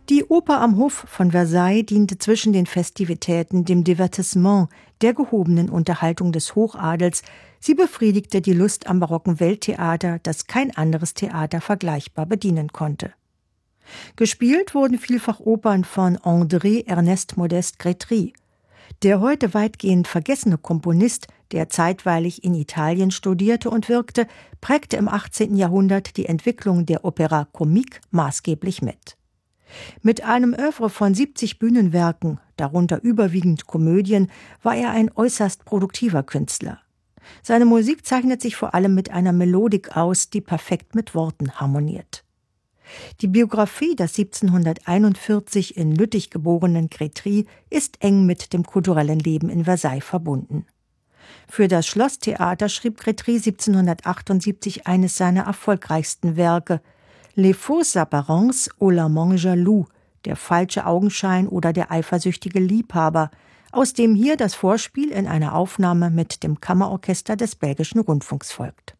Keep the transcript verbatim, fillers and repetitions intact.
Die Oper am Hof von Versailles diente zwischen den Festivitäten dem Divertissement, der gehobenen Unterhaltung des Hochadels. Sie befriedigte die Lust am barocken Welttheater, das kein anderes Theater vergleichbar bedienen konnte. Gespielt wurden vielfach Opern von André Ernest Modeste Grétry. Der heute weitgehend vergessene Komponist, der zeitweilig in Italien studierte und wirkte, prägte im achtzehnten Jahrhundert die Entwicklung der Opéra comique maßgeblich mit. Mit einem Œuvre von siebzig Bühnenwerken, darunter überwiegend Komödien, war er ein äußerst produktiver Künstler. Seine Musik zeichnet sich vor allem mit einer Melodik aus, die perfekt mit Worten harmoniert. Die Biografie des siebzehnhunderteinundvierzig in Lüttich geborenen Grétry ist eng mit dem kulturellen Leben in Versailles verbunden. Für das Schlosstheater schrieb Grétry siebzehnhundertachtundsiebzig eines seiner erfolgreichsten Werke, Les fausses apparences ou l'amant jaloux, der falsche Augenschein oder der eifersüchtige Liebhaber, aus dem hier das Vorspiel in einer Aufnahme mit dem Kammerorchester des Belgischen Rundfunks folgt.